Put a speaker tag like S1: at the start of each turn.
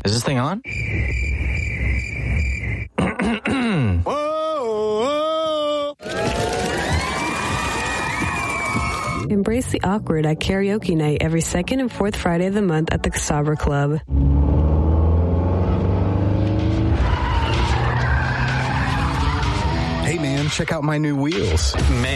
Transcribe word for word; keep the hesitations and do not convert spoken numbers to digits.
S1: Is this thing on?
S2: Embrace the awkward at karaoke night every second and fourth Friday of the month at the Sabra Club.
S3: Hey man, check out my new wheels.
S1: Man.